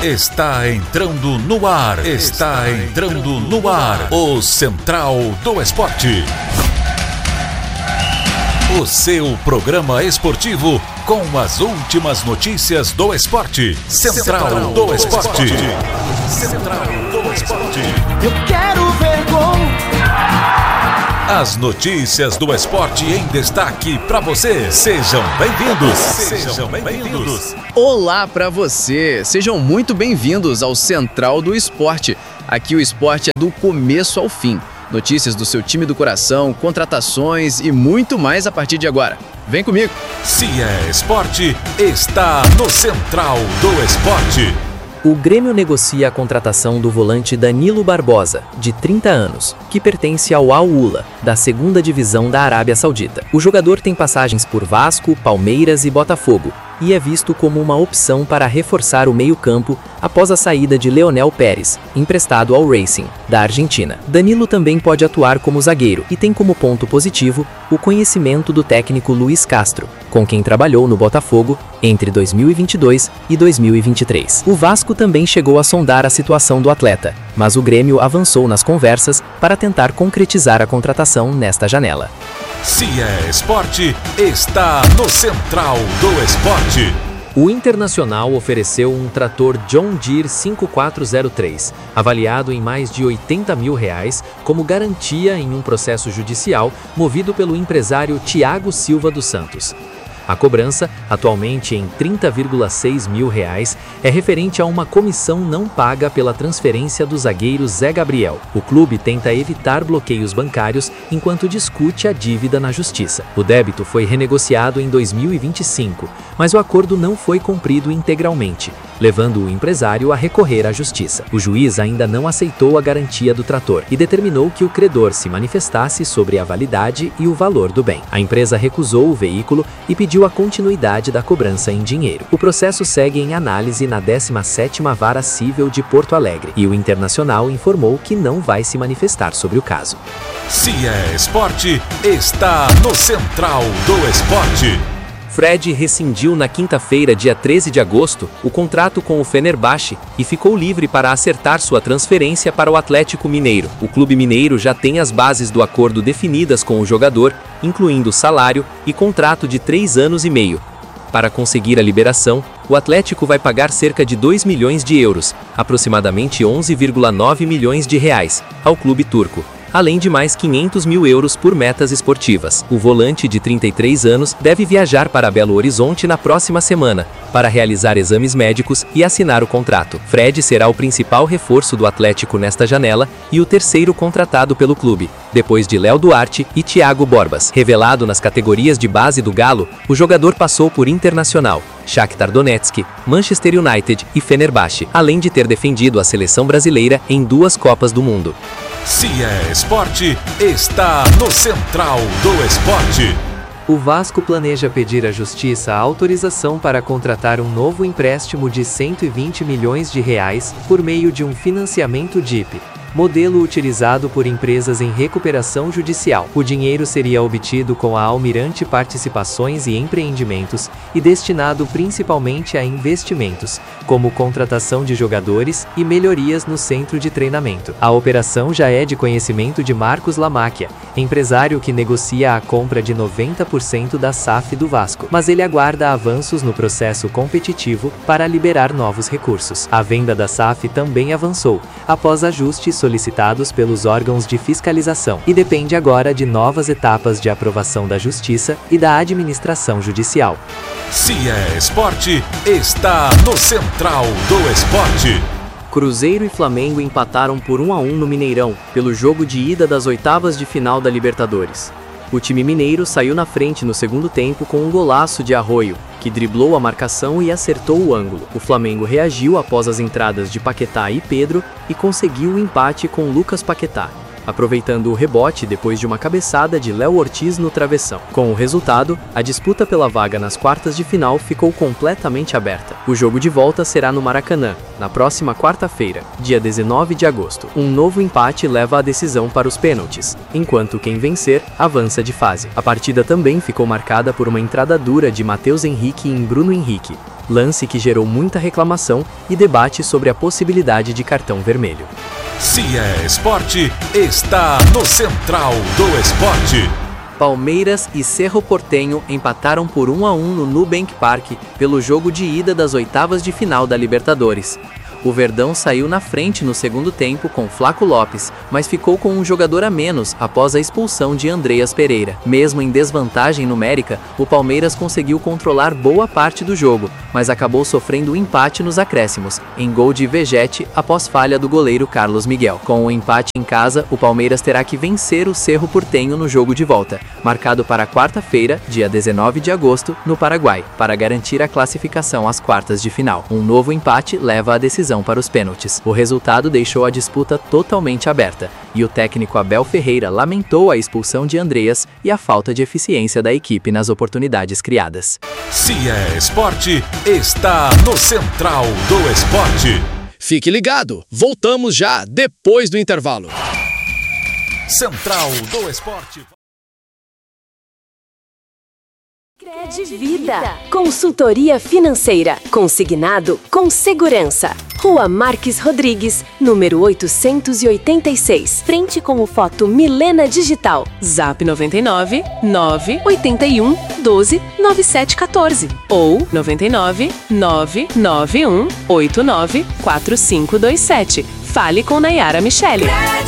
Está entrando no ar. Está entrando no ar. O Central do Esporte. O seu programa esportivo com as últimas notícias do esporte. Central do Esporte. Central do Esporte. Eu quero ver gol. As notícias do esporte em destaque para você. Sejam bem-vindos. Sejam bem-vindos. Olá para você. Sejam muito bem-vindos ao Central do Esporte. Aqui o esporte é do começo ao fim. Notícias do seu time do coração, contratações e muito mais a partir de agora. Vem comigo. Se é esporte, está no Central do Esporte. O Grêmio negocia a contratação do volante Danilo Barbosa, de 30 anos, que pertence ao Al-Ula, da 2ª Divisão da Arábia Saudita. O jogador tem passagens por Vasco, Palmeiras e Botafogo, e é visto como uma opção para reforçar o meio-campo após a saída de Leonel Pérez, emprestado ao Racing, da Argentina. Danilo também pode atuar como zagueiro e tem como ponto positivo o conhecimento do técnico Luiz Castro, com quem trabalhou no Botafogo entre 2022 e 2023. O Vasco também chegou a sondar a situação do atleta, mas o Grêmio avançou nas conversas para tentar concretizar a contratação nesta janela. Se é esporte, está no Central do Esporte. O Internacional ofereceu um trator John Deere 5403, avaliado em mais de R$80 mil, como garantia em um processo judicial movido pelo empresário Thiago Silva dos Santos. A cobrança, atualmente em R$30,6 mil, é referente a uma comissão não paga pela transferência do zagueiro Zé Gabriel. O clube tenta evitar bloqueios bancários enquanto discute a dívida na justiça. O débito foi renegociado em 2025, mas o acordo não foi cumprido integralmente, levando o empresário a recorrer à justiça. O juiz ainda não aceitou a garantia do trator e determinou que o credor se manifestasse sobre a validade e o valor do bem. A empresa recusou o veículo e pediu a continuidade da cobrança em dinheiro. O processo segue em análise na 17ª Vara Cível de Porto Alegre e o Internacional informou que não vai se manifestar sobre o caso. Se é esporte, está no Central do Esporte. Fred rescindiu na quinta-feira, dia 13 de agosto, o contrato com o Fenerbahçe e ficou livre para acertar sua transferência para o Atlético Mineiro. O clube mineiro já tem as bases do acordo definidas com o jogador, incluindo salário e contrato de 3 anos e meio. Para conseguir a liberação, o Atlético vai pagar cerca de 2 milhões de euros, aproximadamente 11,9 milhões de reais, ao clube turco, além de mais 500 mil euros por metas esportivas. O volante de 33 anos deve viajar para Belo Horizonte na próxima semana, para realizar exames médicos e assinar o contrato. Fred será o principal reforço do Atlético nesta janela e o terceiro contratado pelo clube, depois de Léo Duarte e Thiago Borbas. Revelado nas categorias de base do Galo, o jogador passou por Internacional, Shakhtar Donetsk, Manchester United e Fenerbahçe, além de ter defendido a seleção brasileira em 2 Copas do Mundo. Se é esporte, está no Central do Esporte. O Vasco planeja pedir à Justiça a autorização para contratar um novo empréstimo de R$120 milhões por meio de um financiamento DIP, modelo utilizado por empresas em recuperação judicial. O dinheiro seria obtido com a Almirante Participações e Empreendimentos e destinado principalmente a investimentos, como contratação de jogadores e melhorias no centro de treinamento. A operação já é de conhecimento de Marcos Lamáquia, empresário que negocia a compra de 90% da SAF do Vasco, mas ele aguarda avanços no processo competitivo para liberar novos recursos. A venda da SAF também avançou, após ajustes solicitados pelos órgãos de fiscalização, e depende agora de novas etapas de aprovação da Justiça e da administração judicial. Se é esporte, está no Central do Esporte. Cruzeiro e Flamengo empataram por 1-1 no Mineirão, pelo jogo de ida das oitavas de final da Libertadores. O time mineiro saiu na frente no segundo tempo com um golaço de Arroio, que driblou a marcação e acertou o ângulo. O Flamengo reagiu após as entradas de Paquetá e Pedro e conseguiu o empate com Lucas Paquetá, aproveitando o rebote depois de uma cabeçada de Léo Ortiz no travessão. Com o resultado, a disputa pela vaga nas quartas de final ficou completamente aberta. O jogo de volta será no Maracanã, na próxima quarta-feira, dia 19 de agosto. Um novo empate leva a decisão para os pênaltis, enquanto quem vencer avança de fase. A partida também ficou marcada por uma entrada dura de Matheus Henrique em Bruno Henrique, lance que gerou muita reclamação e debate sobre a possibilidade de cartão vermelho. Se é esporte, está no Central do Esporte. Palmeiras e Cerro Porteño empataram por 1-1 no Nubank Park pelo jogo de ida das oitavas de final da Libertadores. O Verdão saiu na frente no segundo tempo com Flaco Lopes, mas ficou com um jogador a menos após a expulsão de Andreas Pereira. Mesmo em desvantagem numérica, o Palmeiras conseguiu controlar boa parte do jogo, mas acabou sofrendo um empate nos acréscimos, em gol de Vegete após falha do goleiro Carlos Miguel. Com o empate em casa, o Palmeiras terá que vencer o Cerro Porteño no jogo de volta, marcado para quarta-feira, dia 19 de agosto, no Paraguai, para garantir a classificação às quartas de final. Um novo empate leva a decisão para os pênaltis. O resultado deixou a disputa totalmente aberta, e o técnico Abel Ferreira lamentou a expulsão de Andreas e a falta de eficiência da equipe nas oportunidades criadas. Se é esporte, está no Central do Esporte. Fique ligado, voltamos já depois do intervalo. Central do Esporte. Credvida. Consultoria financeira. Consignado com segurança. Rua Marques Rodrigues, número 886. Frente com o Foto Milena Digital. Zap 99 981 12 9714 ou 99 991 89 4527. Fale com Nayara Michele.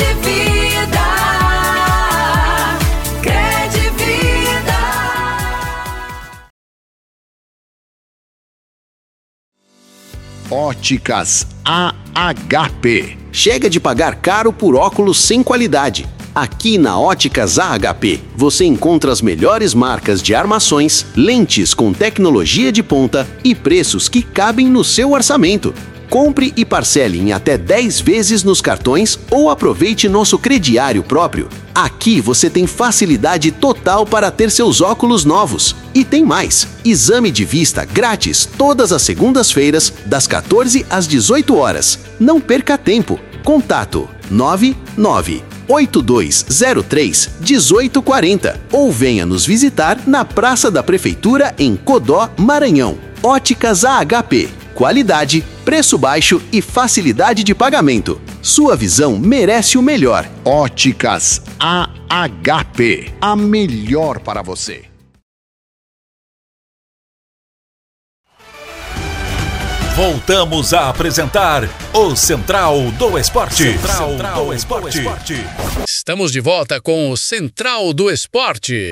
Óticas AHP. Chega de pagar caro por óculos sem qualidade. Aqui na Óticas AHP, você encontra as melhores marcas de armações, lentes com tecnologia de ponta e preços que cabem no seu orçamento. Compre e parcele em até 10 vezes nos cartões ou aproveite nosso crediário próprio. Aqui você tem facilidade total para ter seus óculos novos. E tem mais! Exame de vista grátis todas as segundas-feiras, das 14 às 18 horas. Não perca tempo. Contato 9982031840 ou venha nos visitar na Praça da Prefeitura em Codó, Maranhão. Óticas AHP. Qualidade, preço baixo e facilidade de pagamento. Sua visão merece o melhor. Óticas AHP. A melhor para você. Voltamos a apresentar o Central do Esporte. Central do Esporte. Estamos de volta com o Central do Esporte.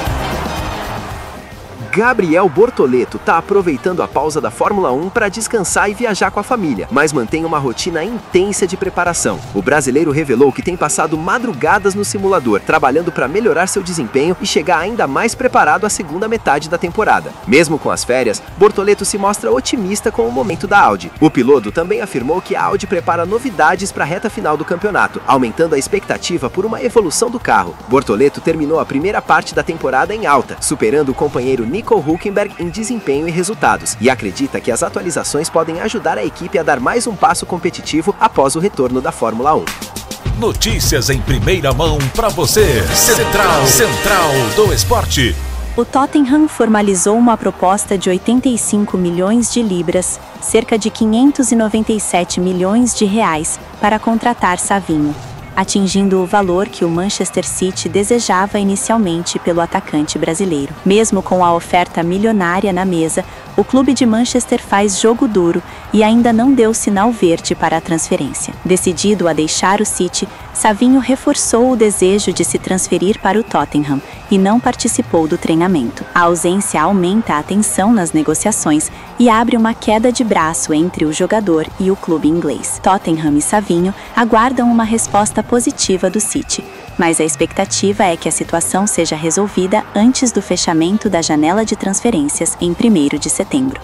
Gabriel Bortoleto está aproveitando a pausa da Fórmula 1 para descansar e viajar com a família, mas mantém uma rotina intensa de preparação. O brasileiro revelou que tem passado madrugadas no simulador, trabalhando para melhorar seu desempenho e chegar ainda mais preparado à segunda metade da temporada. Mesmo com as férias, Bortoleto se mostra otimista com o momento da Audi. O piloto também afirmou que a Audi prepara novidades para a reta final do campeonato, aumentando a expectativa por uma evolução do carro. Bortoleto terminou a primeira parte da temporada em alta, superando o companheiro Nico Hülkenberg em desempenho e resultados, e acredita que as atualizações podem ajudar a equipe a dar mais um passo competitivo após o retorno da Fórmula 1. Notícias em primeira mão para você. Central do Esporte. O Tottenham formalizou uma proposta de 85 milhões de libras, cerca de 597 milhões de reais, para contratar Savinho, atingindo o valor que o Manchester City desejava inicialmente pelo atacante brasileiro. Mesmo com a oferta milionária na mesa, o clube de Manchester faz jogo duro e ainda não deu sinal verde para a transferência. Decidido a deixar o City, Savinho reforçou o desejo de se transferir para o Tottenham e não participou do treinamento. A ausência aumenta a tensão nas negociações e abre uma queda de braço entre o jogador e o clube inglês. Tottenham e Savinho aguardam uma resposta positiva do City, mas a expectativa é que a situação seja resolvida antes do fechamento da janela de transferências em 1º de setembro.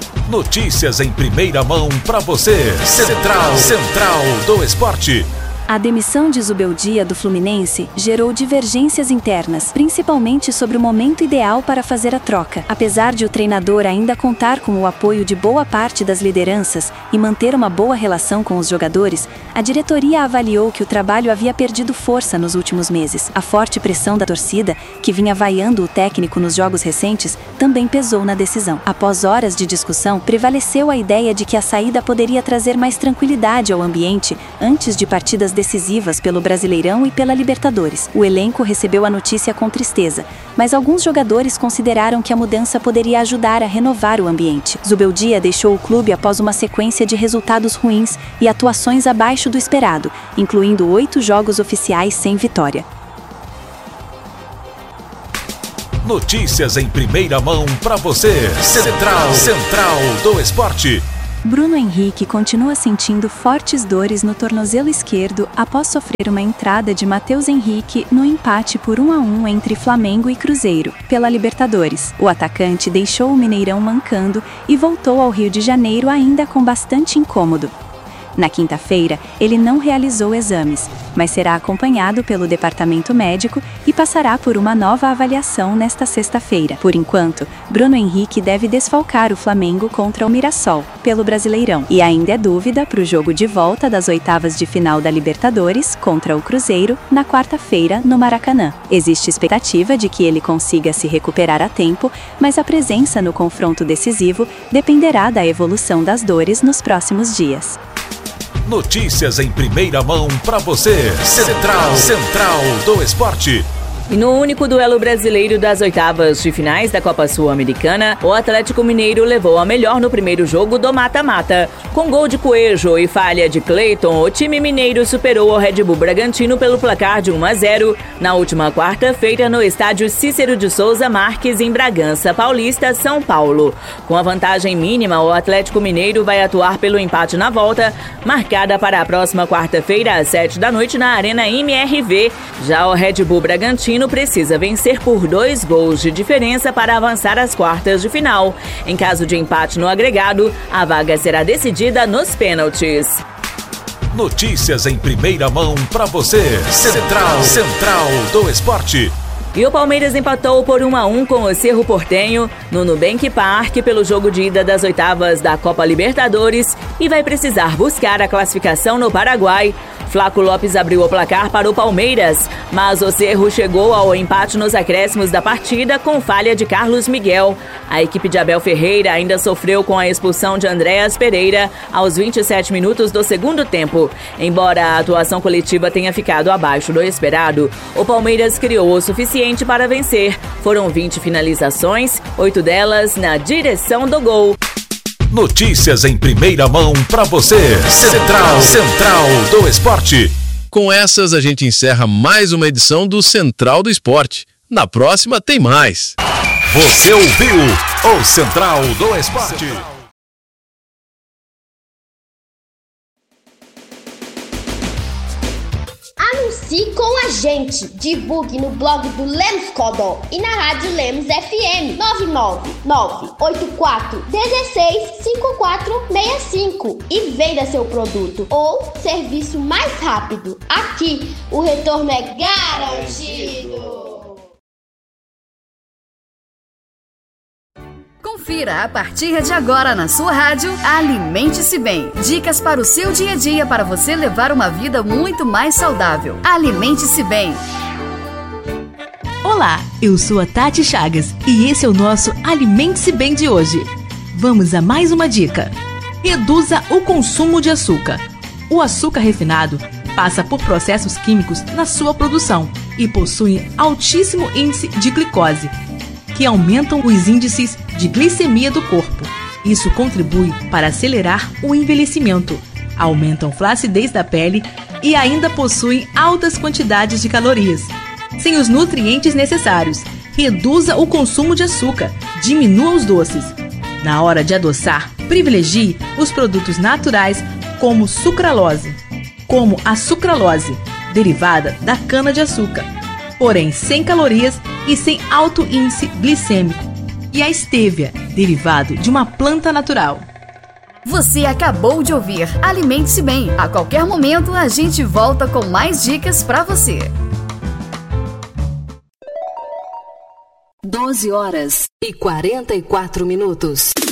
Notícias em primeira mão para você. Central do Esporte. A demissão de Zubeldia do Fluminense gerou divergências internas, principalmente sobre o momento ideal para fazer a troca. Apesar de o treinador ainda contar com o apoio de boa parte das lideranças e manter uma boa relação com os jogadores, a diretoria avaliou que o trabalho havia perdido força nos últimos meses. A forte pressão da torcida, que vinha vaiando o técnico nos jogos recentes, também pesou na decisão. Após horas de discussão, prevaleceu a ideia de que a saída poderia trazer mais tranquilidade ao ambiente antes de partidas decisivas pelo Brasileirão e pela Libertadores. O elenco recebeu a notícia com tristeza, mas alguns jogadores consideraram que a mudança poderia ajudar a renovar o ambiente. Zubeldia deixou o clube após uma sequência de resultados ruins e atuações abaixo do esperado, incluindo 8 jogos oficiais sem vitória. Notícias em primeira mão para você. Central do Esporte. Bruno Henrique continua sentindo fortes dores no tornozelo esquerdo após sofrer uma entrada de Matheus Henrique no empate por 1-1 entre Flamengo e Cruzeiro, pela Libertadores. O atacante deixou o Mineirão mancando e voltou ao Rio de Janeiro ainda com bastante incômodo. Na quinta-feira, ele não realizou exames, mas será acompanhado pelo departamento médico e passará por uma nova avaliação nesta sexta-feira. Por enquanto, Bruno Henrique deve desfalcar o Flamengo contra o Mirassol, pelo Brasileirão, e ainda é dúvida para o jogo de volta das oitavas de final da Libertadores contra o Cruzeiro, na quarta-feira, no Maracanã. Existe expectativa de que ele consiga se recuperar a tempo, mas a presença no confronto decisivo dependerá da evolução das dores nos próximos dias. Notícias em primeira mão para você. Central do Esporte. E no único duelo brasileiro das oitavas de finais da Copa Sul-Americana, o Atlético Mineiro levou a melhor no primeiro jogo do mata-mata. Com gol de Coelho e falha de Cleiton, o time mineiro superou o Red Bull Bragantino pelo placar de 1-0 na última quarta-feira no estádio Cícero de Souza Marques, em Bragança Paulista, São Paulo. Com a vantagem mínima, o Atlético Mineiro vai atuar pelo empate na volta, marcada para a próxima quarta-feira às 19h na Arena MRV. Já o Red Bull Bragantino precisa vencer por 2 gols de diferença para avançar às quartas de final. Em caso de empate no agregado, a vaga será decidida nos pênaltis. Notícias em primeira mão para você. Central do Esporte. E o Palmeiras empatou por 1-1 com o Cerro Porteño no Nubank Park pelo jogo de ida das oitavas da Copa Libertadores e vai precisar buscar a classificação no Paraguai. Flaco Lopes abriu o placar para o Palmeiras, mas o Cerro chegou ao empate nos acréscimos da partida com falha de Carlos Miguel. A equipe de Abel Ferreira ainda sofreu com a expulsão de Andréas Pereira aos 27 minutos do segundo tempo. Embora a atuação coletiva tenha ficado abaixo do esperado, o Palmeiras criou o suficiente para vencer. Foram 20 finalizações, 8 delas na direção do gol. Notícias em primeira mão para você. Central do Esporte. Com essas, a gente encerra mais uma edição do Central do Esporte. Na próxima tem mais. Você ouviu o Central do Esporte. Anuncie com a gente. Divulgue no blog do Lemos Codó e na rádio Lemos FM 99984165465 e venda seu produto ou serviço mais rápido. Aqui o retorno é garantido. Confira a partir de agora na sua rádio Alimente-se Bem. Dicas para o seu dia a dia para você levar uma vida muito mais saudável. Alimente-se Bem. Olá, eu sou a Tati Chagas e esse é o nosso Alimente-se Bem de hoje. Vamos a mais uma dica. Reduza o consumo de açúcar. O açúcar refinado passa por processos químicos na sua produção e possui altíssimo índice de glicose, que aumentam os índices de glicemia do corpo. Isso contribui para acelerar o envelhecimento, aumentam flacidez da pele e ainda possuem altas quantidades de calorias. Sem os nutrientes necessários, reduza o consumo de açúcar, diminua os doces. Na hora de adoçar, privilegie os produtos naturais como sucralose, como a sucralose, derivada da cana-de-açúcar, porém sem calorias e sem alto índice glicêmico, e a estévia, derivado de uma planta natural. Você acabou de ouvir Alimente-se Bem. A qualquer momento a gente volta com mais dicas para você. 12 horas e 44 minutos.